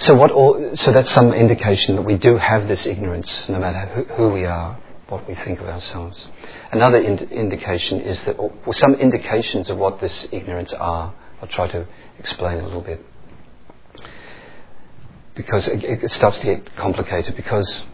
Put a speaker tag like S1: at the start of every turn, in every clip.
S1: So that's some indication that we do have this ignorance, no matter who we are, what we think of ourselves. Another indication is that, or some indications of what this ignorance are. I'll try to explain a little bit, because it starts to get complicated. Because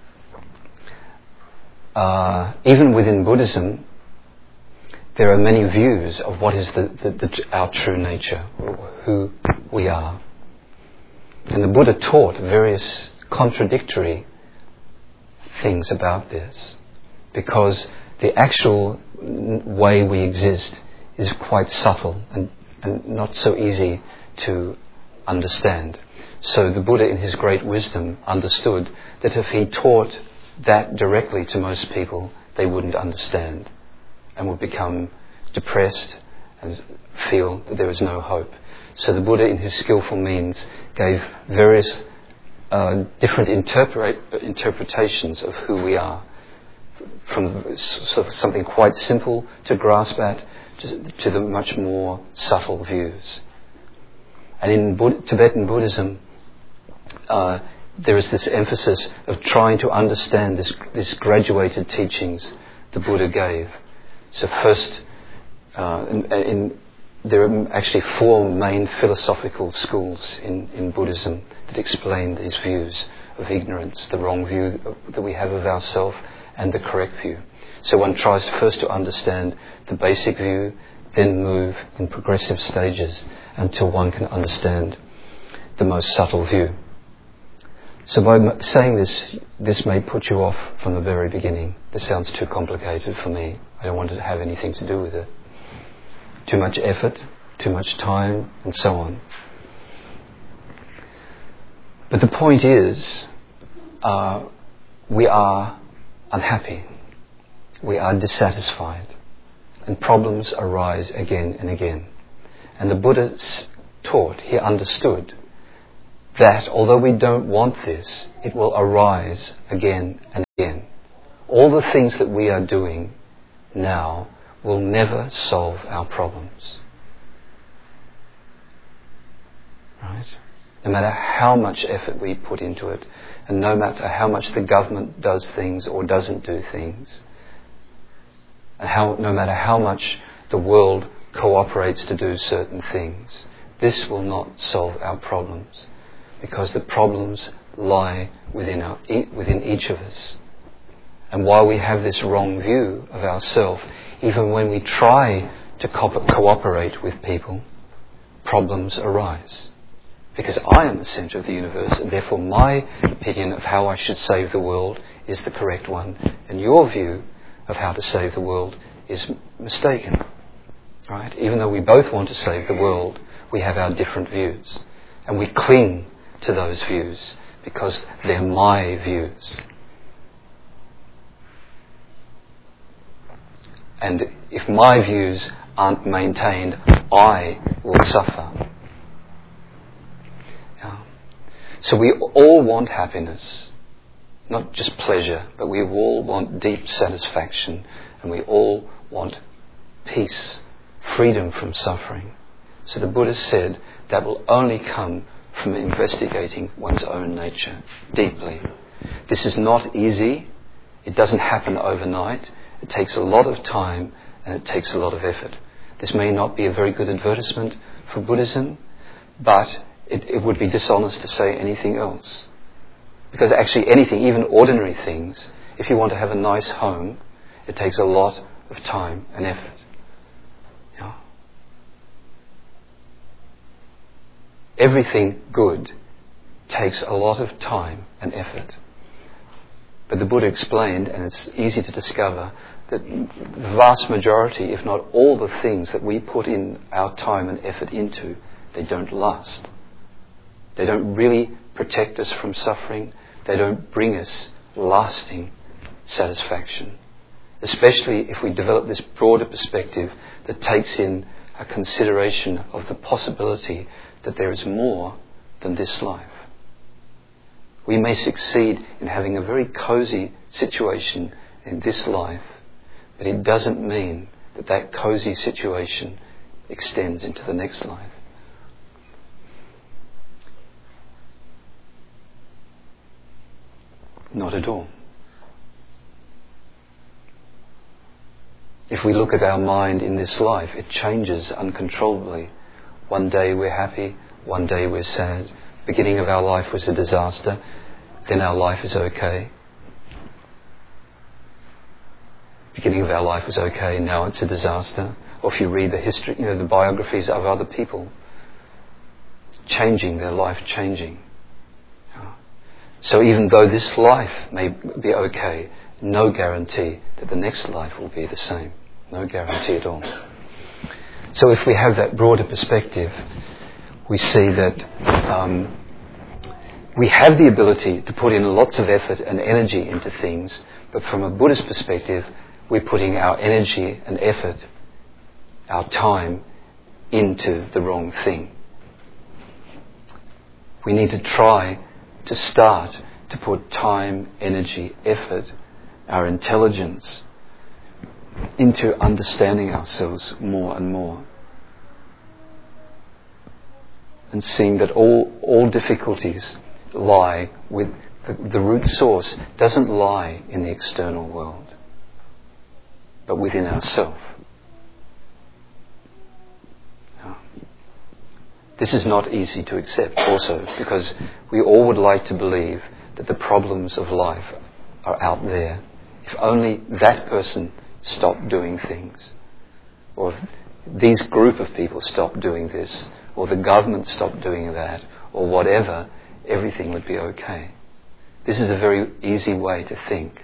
S1: even within Buddhism, there are many views of what is our true nature, or who we are. And the Buddha taught various contradictory things about this, because the actual way we exist is quite subtle and not so easy to understand. So the Buddha, in his great wisdom, understood that if he taught that directly to most people, they wouldn't understand and would become depressed and feel that there was no hope. So the Buddha, in his skillful means, gave various different interpretations of who we are, from sort of something quite simple to grasp at to the much more subtle views. And in Tibetan Buddhism, there is this emphasis of trying to understand this graduated teachings the Buddha gave. So first, there are actually 4 main philosophical schools in Buddhism that explain these views of ignorance, the wrong view that we have of ourselves and the correct view. So one tries first to understand the basic view, then move in progressive stages until one can understand the most subtle view. So by saying this may put you off from the very beginning. This sounds too complicated for me. I don't want to have anything to do with it. Too much effort, too much time, and so on. But the point is, we are unhappy. We are dissatisfied. And problems arise again and again. And the Buddha taught, he understood, that although we don't want this, it will arise again and again. All the things that we are doing now will never solve our problems. Right? No matter how much effort we put into it, and no matter how much the government does things or doesn't do things, and no matter how much the world cooperates to do certain things, this will not solve our problems, because the problems lie within each of us. And while we have this wrong view of ourselves, even when we try to cooperate with people, problems arise. Because I am the centre of the universe, and therefore my opinion of how I should save the world is the correct one, and your view of how to save the world is mistaken. Right? Even though we both want to save the world, we have our different views, and we cling to those views because they're my views. And if my views aren't maintained, I will suffer. Yeah. So we all want happiness, not just pleasure, but we all want deep satisfaction, and we all want peace, freedom from suffering. So the Buddha said that will only come from investigating one's own nature deeply. This is not easy. It doesn't happen overnight. It takes a lot of time and it takes a lot of effort. This may not be a very good advertisement for Buddhism, but it would be dishonest to say anything else. Because actually anything, even ordinary things, if you want to have a nice home, it takes a lot of time and effort. Yeah. Everything good takes a lot of time and effort. But the Buddha explained, and it's easy to discover, that the vast majority, if not all the things that we put in our time and effort into, they don't last. They don't really protect us from suffering. They don't bring us lasting satisfaction. Especially if we develop this broader perspective that takes in a consideration of the possibility that there is more than this life. We may succeed in having a very cozy situation in this life, but it doesn't mean that that cozy situation extends into the next life. Not at all. If we look at our mind in this life, it changes uncontrollably. One day we're happy, one day we're sad. Beginning of our life was a disaster, then our life is okay. Beginning of our life was okay, now it's a disaster. Or if you read the history, the biographies of other people, changing, their life changing. So even though this life may be okay, no guarantee that the next life will be the same. No guarantee at all. So if we have that broader perspective, we see that we have the ability to put in lots of effort and energy into things, but from a Buddhist perspective, we're putting our energy and effort, our time, into the wrong thing. We need to try to start to put time, energy, effort, our intelligence into understanding ourselves more and more. And seeing that all difficulties lie with the root source doesn't lie in the external world, but within ourselves. This is not easy to accept also, because we all would like to believe that the problems of life are out there. If only that person stopped doing things, or if these group of people stopped doing this, or the government stopped doing that, or whatever, everything would be okay. This is a very easy way to think.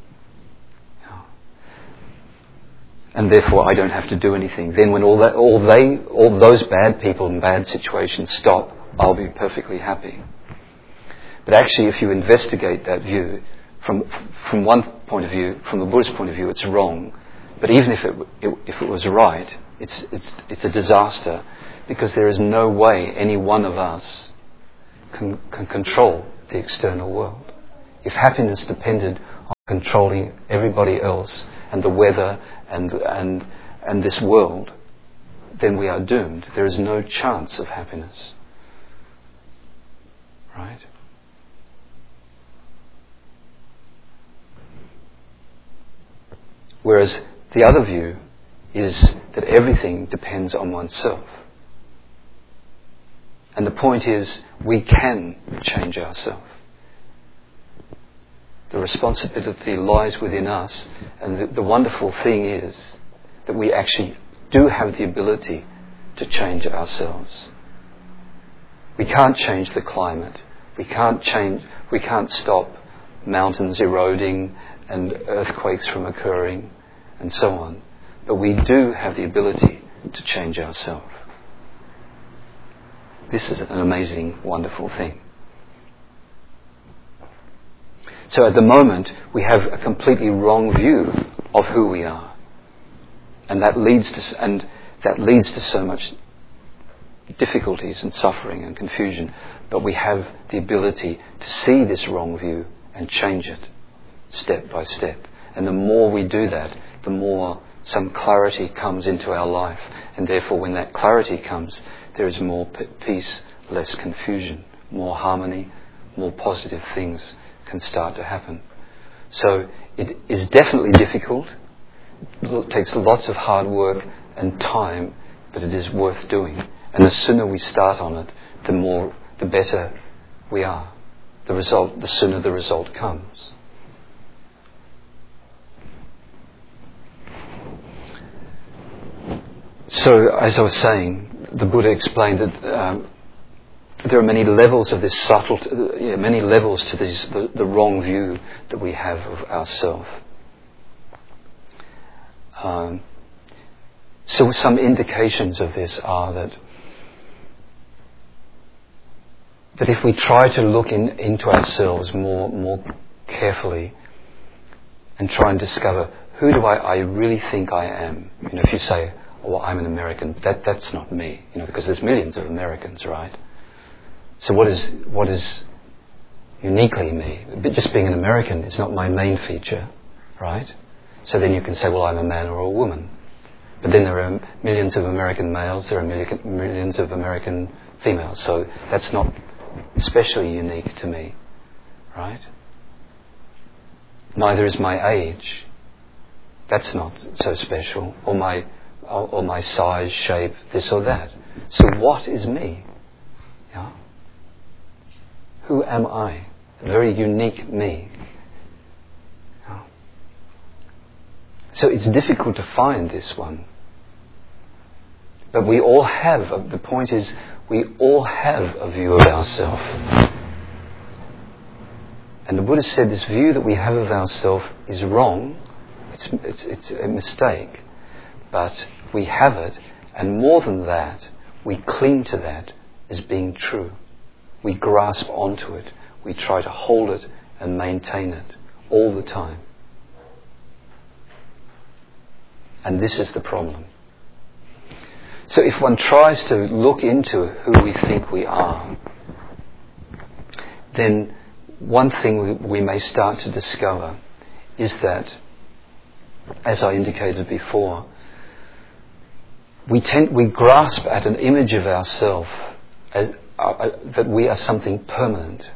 S1: And therefore I don't have to do anything. Then when all those bad people and bad situations stop, I'll be perfectly happy. But actually, if you investigate that view, from one point of view, from the Buddhist point of view, it's wrong. But even if it was right, it's a disaster, because there is no way any one of us can control the external world. If happiness depended on controlling everybody else and the weather and this world, then we are doomed. There is no chance of happiness. Right? Whereas the other view is that everything depends on oneself. And the point is, we can change ourselves. The responsibility lies within us, and the wonderful thing is that we actually do have the ability to change ourselves. We can't change the climate. We can't stop mountains eroding and earthquakes from occurring and so on. But we do have the ability to change ourselves. This is an amazing, wonderful thing. So at the moment, we have a completely wrong view of who we are. And that leads to so much difficulties and suffering and confusion. But we have the ability to see this wrong view and change it step by step. And the more we do that, the more some clarity comes into our life. And therefore, when that clarity comes, there is more peace, less confusion, more harmony, more positive things can start to happen. So it is definitely difficult. It takes lots of hard work and time, but it is worth doing. And the sooner we start on it, the better we are. The sooner the result comes. So, as I was saying, the Buddha explained that there are many levels of this many levels to the wrong view that we have of ourselves. So some indications of this are that if we try to look into ourselves more carefully and try and discover, who do I really think I am? If you say, well, I'm an American, that's not me, because there's millions of Americans, right? So what is uniquely me? Just being an American is not my main feature, right? So then you can say, well, I'm a man or a woman. But then there are millions of American males, there are millions of American females. So that's not especially unique to me, right? Neither is my age. That's not so special. Or my size, shape, this or that. So what is me? Yeah? Who am I? A very unique me. Yeah? So it's difficult to find this one. But we all have, the point is, we all have a view of ourselves. And the Buddha said this view that we have of ourselves is wrong. It's a mistake. But we have it, and more than that, we cling to that as being true. We grasp onto it. We try to hold it and maintain it all the time. And this is the problem. So if one tries to look into who we think we are, then one thing we may start to discover is that, as I indicated before, we grasp at an image of ourselves as that we are something permanent.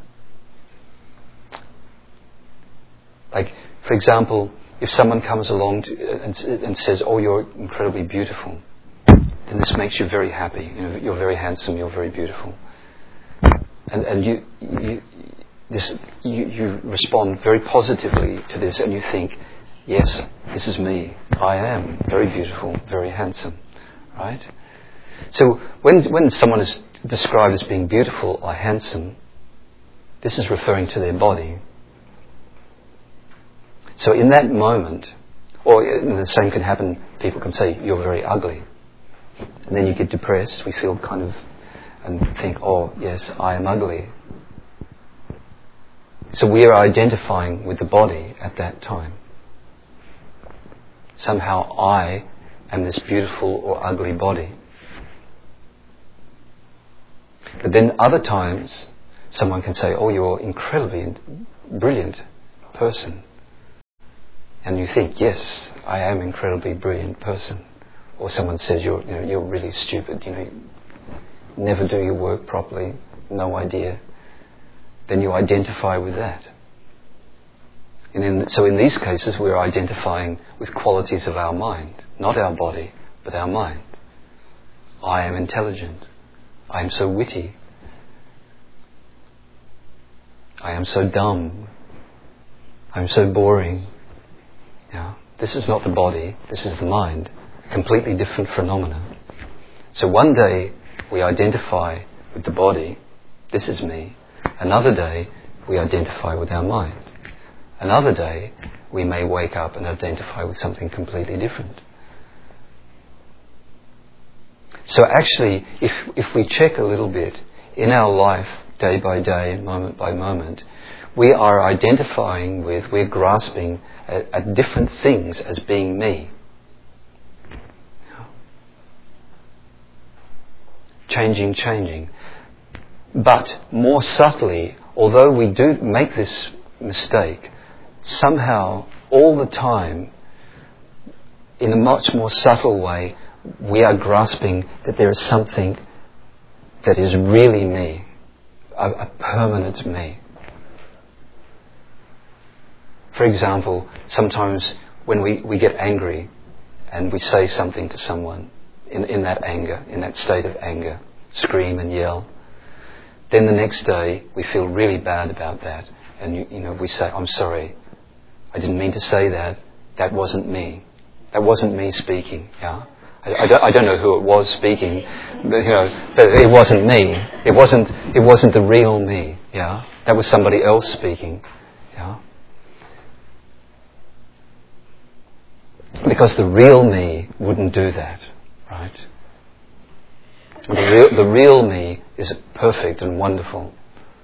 S1: Like, for example, if someone comes along and says, "Oh, you're incredibly beautiful," then this makes you very happy. You know, you're very handsome. You're very beautiful, and you respond very positively to this, and you think, "Yes, this is me. I am very beautiful, very handsome." Right? So when someone is described as being beautiful or handsome, this is referring to their body. So in that moment, or the same can happen, people can say, "You're very ugly." And then you get depressed, we feel kind of, and think, "Oh yes, I am ugly." So we are identifying with the body at that time. Somehow I am this beautiful or ugly body. But then other times, someone can say, "Oh, you're an incredibly brilliant person." And you think, "Yes, I am an incredibly brilliant person." Or someone says, you're really stupid, you never do your work properly, no idea. Then you identify with that. So in these cases, we're identifying with qualities of our mind, not our body, but our mind. I am intelligent. I am so witty. I am so dumb. I am so boring. Yeah. This is not the body, this is the mind. A completely different phenomena. So one day we identify with the body, this is me. Another day we identify with our mind. Another day we may wake up and identify with something completely different. So actually, if we check a little bit in our life, day by day, moment by moment, we are identifying with, we're grasping at different things as being me. Changing. But more subtly, although we do make this mistake, somehow all the time, in a much more subtle way, we are grasping that there is something that is really me, a permanent me. For example, sometimes when we get angry and we say something to someone in that anger, in that state of anger, scream and yell, then the next day we feel really bad about that, and we say, "I'm sorry, I didn't mean to say that. That wasn't me. That wasn't me speaking." Yeah, I don't know who it was speaking, but it wasn't me. It wasn't the real me. Yeah, that was somebody else speaking. Yeah. Because the real me wouldn't do that, right? The real me is perfect and wonderful.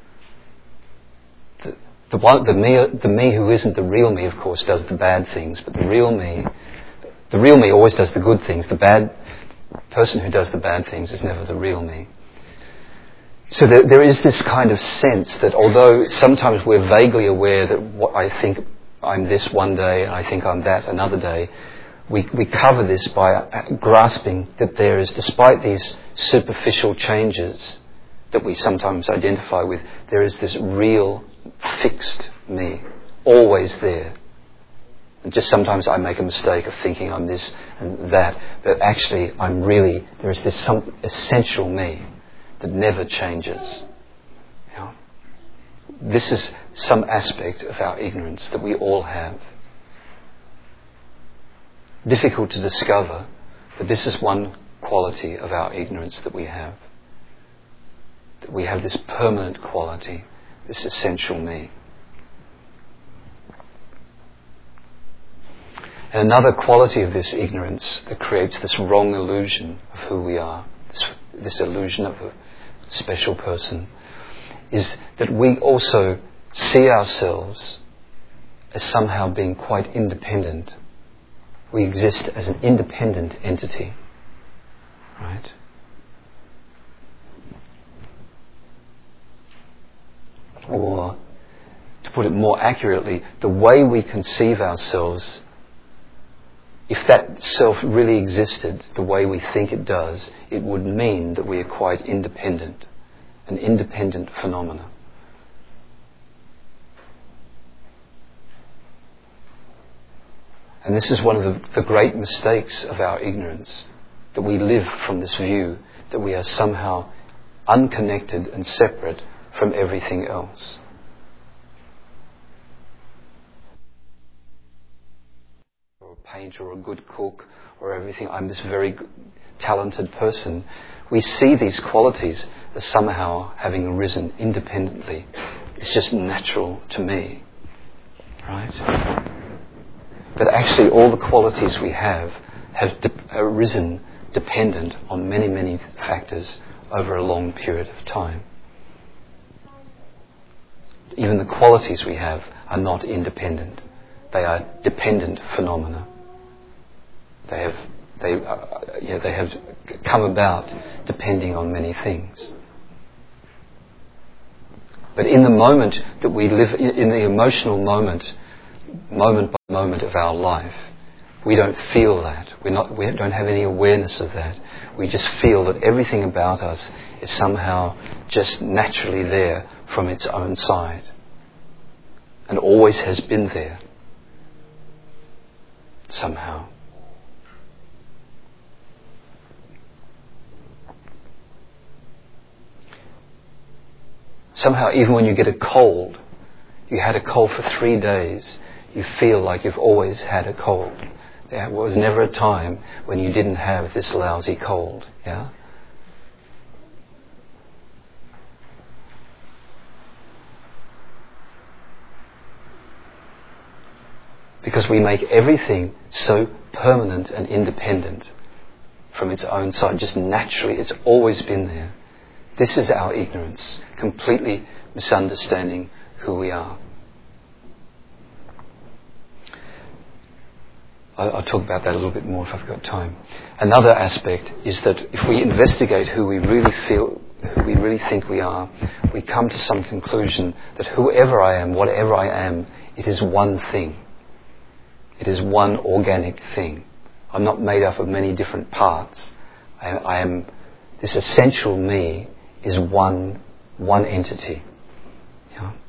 S1: The me who isn't the real me, of course, does the bad things, but the real me always does the good things. The bad person who does the bad things is never the real me. So there is this kind of sense that although sometimes we're vaguely aware that what I think I'm this one day and I think I'm that another day, we cover this by grasping that there is, despite these superficial changes that we sometimes identify with, there is this real fixed me, always there, And just sometimes I make a mistake of thinking I'm this and that, but actually there is this some essential me that never changes. You know? This is some aspect of our ignorance that we all have. Difficult to discover, but this is one quality of our ignorance that we have. That we have this permanent quality, this essential me. And another quality of this ignorance that creates this wrong illusion of who we are, this illusion of a special person, is that we also see ourselves as somehow being quite independent. We exist as an independent entity, right? Or, to put it more accurately, the way we conceive ourselves, if that self really existed the way we think it does, it would mean that we are quite independent, an independent phenomena. And this is one of the great mistakes of our ignorance, that we live from this view that we are somehow unconnected and separate from everything else. Or a painter or a good cook or everything, I'm this very talented person. We see these qualities as somehow having arisen independently. It's just natural to me, right? But actually all the qualities we have arisen dependent on many, many factors over a long period of time. Even the qualities we have are not independent. They are dependent phenomena. They have come about depending on many things. But in the moment that we live, in the emotional moment by moment of our life, we don't feel that. We don't have any awareness of that. We just feel that everything about us is somehow just naturally there from its own side, and always has been there somehow. Somehow, even when you get a cold, you had a cold for 3 days, you feel like you've always had a cold. There was never a time when you didn't have this lousy cold, yeah? Because we make everything so permanent and independent from its own side, just naturally, it's always been there. This is our ignorance, completely misunderstanding who we are. I'll talk about that a little bit more if I've got time. Another aspect is that if we investigate who we really think we are, we come to some conclusion that whoever I am, whatever I am, it is one thing. It is one organic thing. I'm not made up of many different parts. I am, this essential me is one entity. Yeah?